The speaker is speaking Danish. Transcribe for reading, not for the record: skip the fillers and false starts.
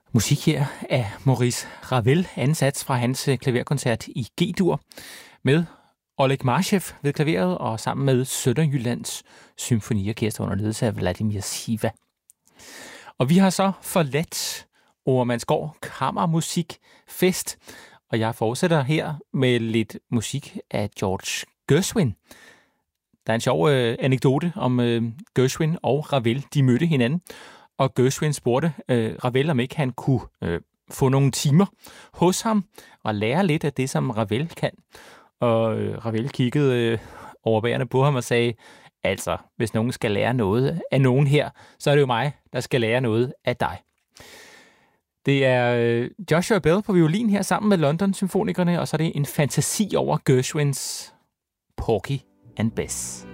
Musik her af Maurice Ravel, ansats fra hans klaverkoncert i G-dur, med Oleg Marshev ved klaveret og sammen med Sønderjyllands Symfoniorkester under ledelse af Vladimir Siva. Og vi har så forladt Oremandsgaard Kammermusikfest, og jeg fortsætter her med lidt musik af George Gershwin. Der er en sjov anekdote om Gershwin og Ravel. De mødte hinanden, og Gershwin spurgte Ravel, om ikke han kunne få nogle timer hos ham og lære lidt af det, som Ravel kan. Og Ravel kiggede overbærende på ham og sagde, altså, hvis nogen skal lære noget af nogen her, så er det jo mig, der skal lære noget af dig. Det er Joshua Bell på violin her sammen med London Symfonikerne, og så er det en fantasi over Gershwins Porgy and Bess.